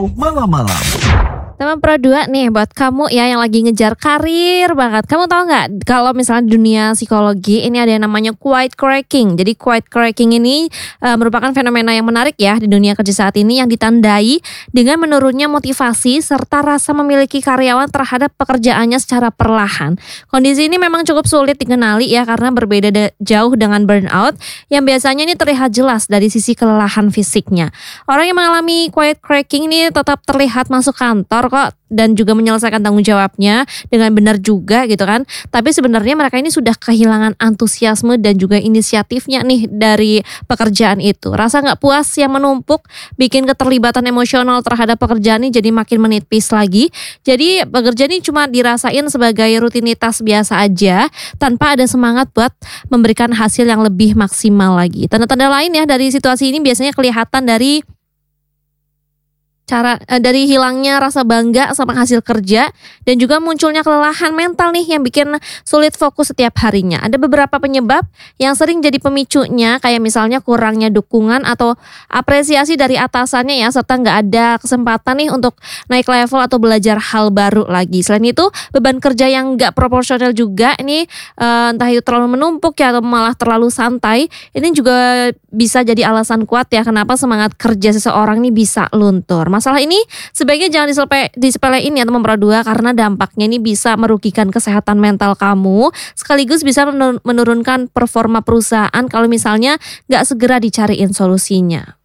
Malam-malam. Teman Pro 2 nih buat kamu ya yang lagi ngejar karir banget. Kamu tahu nggak kalau misalnya dunia psikologi ini ada yang namanya quiet cracking. Jadi quiet cracking ini merupakan fenomena yang menarik ya di dunia kerja saat ini yang ditandai dengan menurunnya motivasi serta rasa memiliki karyawan terhadap pekerjaannya secara perlahan. Kondisi ini memang cukup sulit dikenali ya karena berbeda jauh dengan burnout yang biasanya ini terlihat jelas dari sisi kelelahan fisiknya. Orang yang mengalami quiet cracking ini tetap terlihat masuk kantor kok dan juga menyelesaikan tanggung jawabnya dengan benar juga gitu kan. Tapi sebenarnya mereka ini sudah kehilangan antusiasme dan juga inisiatifnya nih dari pekerjaan itu. Rasa nggak puas yang menumpuk bikin keterlibatan emosional terhadap pekerjaan ini jadi makin menipis lagi. Jadi pekerjaan ini cuma dirasain sebagai rutinitas biasa aja tanpa ada semangat buat memberikan hasil yang lebih maksimal lagi. Tanda-tanda lain ya dari situasi ini biasanya kelihatan dari hilangnya rasa bangga sama hasil kerja dan juga munculnya kelelahan mental nih yang bikin sulit fokus setiap harinya. Ada beberapa penyebab yang sering jadi pemicunya kayak misalnya kurangnya dukungan atau apresiasi dari atasannya ya serta nggak ada kesempatan nih untuk naik level atau belajar hal baru lagi. Selain itu beban kerja yang nggak proporsional juga ini entah itu terlalu menumpuk ya atau malah terlalu santai ini juga bisa jadi alasan kuat ya kenapa semangat kerja seseorang ini bisa luntur. Masalah ini sebaiknya jangan disepelein ya teman Pro 2 karena dampaknya ini bisa merugikan kesehatan mental kamu sekaligus bisa menurunkan performa perusahaan kalau misalnya nggak segera dicariin solusinya.